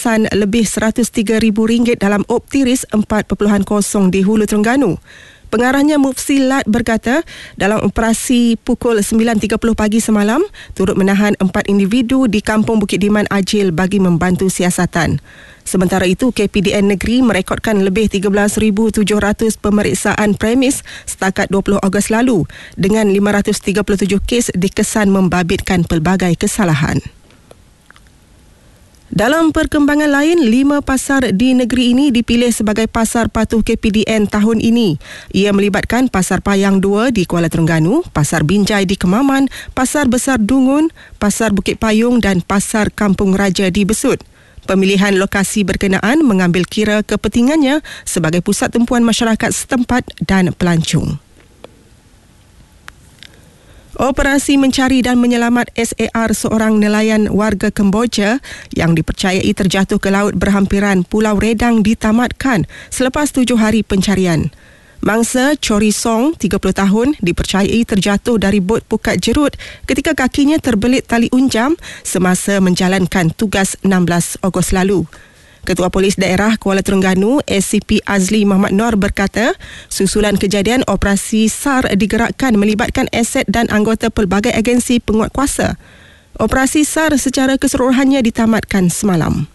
rampasan lebih RM103,000 dalam Optiris 4.0 di Hulu Terengganu. Pengarahnya Mufsi Lat berkata, dalam operasi pukul 9.30 pagi semalam, turut menahan 4 individu di Kampung Bukit Diman Ajil bagi membantu siasatan. Sementara itu, KPDN Negeri merekodkan lebih 13,700 pemeriksaan premis setakat 20 Ogos lalu dengan 537 kes dikesan membabitkan pelbagai kesalahan. Dalam perkembangan lain, 5 pasar di negeri ini dipilih sebagai pasar patuh KPDN tahun ini. Ia melibatkan Pasar Payang 2 di Kuala Terengganu, Pasar Binjai di Kemaman, Pasar Besar Dungun, Pasar Bukit Payung dan Pasar Kampung Raja di Besut. Pemilihan lokasi berkenaan mengambil kira kepentingannya sebagai pusat tumpuan masyarakat setempat dan pelancong. Operasi mencari dan menyelamat SAR seorang nelayan warga Kemboja yang dipercayai terjatuh ke laut berhampiran Pulau Redang ditamatkan selepas 7 hari pencarian. Mangsa Chori Song, 30 tahun, dipercayai terjatuh dari bot pukat jerut ketika kakinya terbelit tali unjam semasa menjalankan tugas 16 Ogos lalu. Ketua Polis Daerah Kuala Terengganu, SCP Azli Muhammad Nor berkata, susulan kejadian operasi SAR digerakkan melibatkan aset dan anggota pelbagai agensi penguatkuasa. Operasi SAR secara keseluruhannya ditamatkan semalam.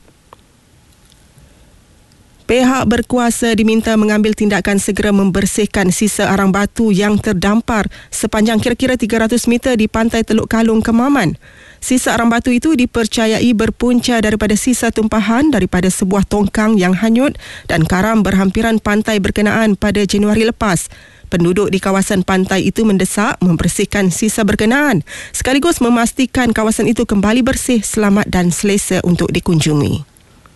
Pihak berkuasa diminta mengambil tindakan segera membersihkan sisa arang batu yang terdampar sepanjang kira-kira 300 meter di pantai Teluk Kalung, Kemaman. Sisa arang batu itu dipercayai berpunca daripada sisa tumpahan daripada sebuah tongkang yang hanyut dan karam berhampiran pantai berkenaan pada Januari lepas. Penduduk di kawasan pantai itu mendesak membersihkan sisa berkenaan sekaligus memastikan kawasan itu kembali bersih, selamat dan selesa untuk dikunjungi.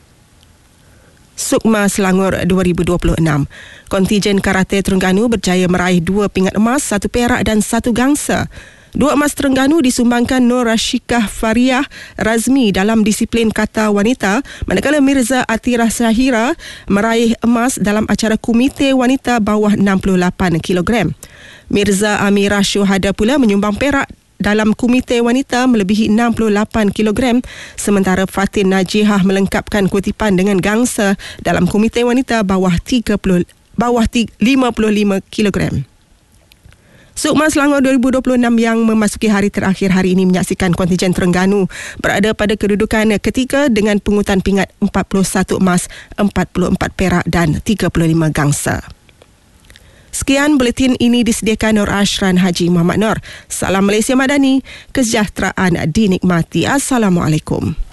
Sukma Selangor 2026. Kontijen Karate Terengganu berjaya meraih 2 pingat emas, 1 perak dan 1 gangsa. 2 emas Terengganu disumbangkan Nur Rashikah Fariah Razmi dalam disiplin kata wanita, manakala Mirza Atirah Syahira meraih emas dalam acara Komite Wanita bawah 68 kg. Mirza Amirah Syuhada pula menyumbang perak dalam Komite Wanita melebihi 68 kg, sementara Fatin Najihah melengkapkan kutipan dengan gangsa dalam Komite Wanita bawah 55 kg. Sukma Selangor 2026 yang memasuki hari terakhir hari ini menyaksikan kontijen Terengganu berada pada kedudukan ketiga dengan pungutan pingat 41 emas, 44 perak dan 35 gangsa. Sekian buletin ini disediakan Nur Ashran Haji Muhammad Nur. Salam Malaysia Madani, kesejahteraan dinikmati. Assalamualaikum.